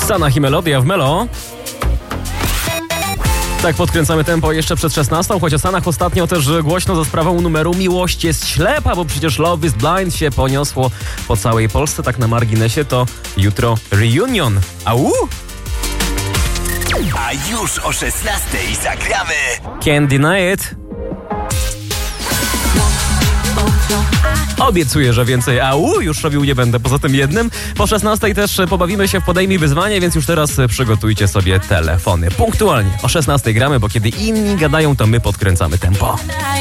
Stanach i Melodia w Melo. Tak, podkręcamy tempo jeszcze przed 16, choć o Stanach ostatnio też głośno za sprawą numeru Miłość jest ślepa, bo przecież Love is Blind się poniosło po całej Polsce. Tak na marginesie to jutro reunion. Au! A już o 16:00 zagramy Can't Deny It. Obiecuję, że więcej już robił nie będę, poza tym jednym. Po 16:00 też pobawimy się w Podejmij Wyzwanie, więc już teraz przygotujcie sobie telefony. Punktualnie o 16:00 gramy, bo kiedy inni gadają, to my podkręcamy tempo.